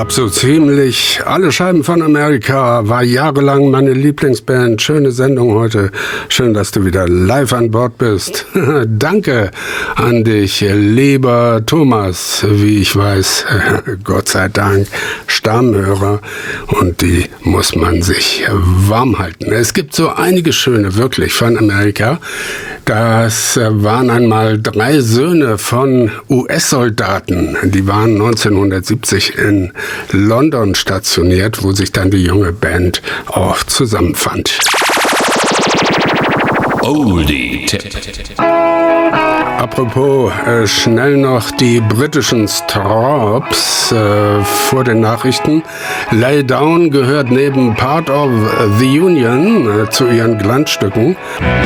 gab so ziemlich alle Scheiben von Amerika, war jahrelang meine Lieblingsband. Schöne Sendung heute. Schön, dass du wieder live an Bord bist. Danke an dich, lieber Thomas, wie ich weiß, Gott sei Dank, Stammhörer, und die muss man sich warm halten. Es gibt so einige schöne, wirklich, von Amerika. Das waren einmal 3 Söhne von US-Soldaten. Die waren 1970 in London stationiert, wo sich dann die junge Band auch zusammenfand. Oldie-Tipp. Apropos, schnell noch die britischen Strawbs vor den Nachrichten. Lay Down gehört neben Part of the Union zu ihren Glanzstücken.